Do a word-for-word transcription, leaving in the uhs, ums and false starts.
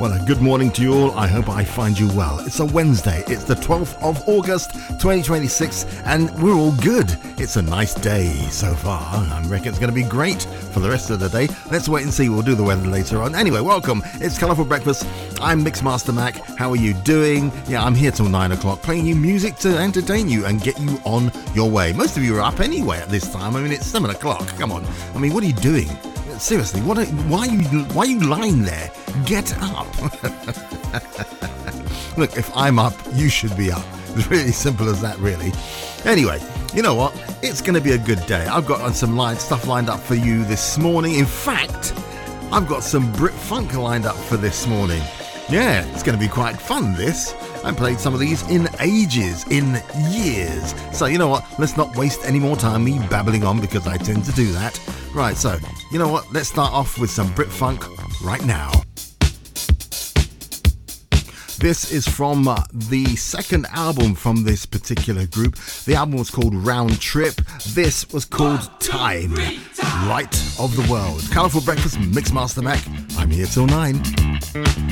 Well, a good morning to you all. I hope I find you well. It's a Wednesday. It's the twelfth of August, twenty twenty-six, and we're all good. It's a nice day so far. I reckon it's going to be great for the rest of the day. Let's wait and see. We'll do the weather later on. Anyway, welcome. It's Colourful Breakfast. I'm Mixmaster Mac. How are you doing? Yeah, I'm here till nine o'clock playing you music to entertain you and get you on your way. Most of you are up anyway at this time. I mean, it's seven o'clock. Come on. I mean, what are you doing? Seriously, what are, why, are you, why are you lying there? Get up. Look, if I'm up, you should be up. It's really simple as that, really. Anyway, you know what? It's going to be a good day. I've got some line, stuff lined up for you this morning. In fact, I've got some Brit Funk lined up for this morning. Yeah, it's going to be quite fun, this. I haven't played some of these in ages, in years. So, you know what? Let's not waste any more time me babbling on, because I tend to do that. Right, so, you know what? Let's start off with some Brit Funk right now. This is from uh, the second album from this particular group. The album was called Round Trip. This was called Time, Light of the World. Colourful Breakfast, Mixmaster Mac. I'm here till nine.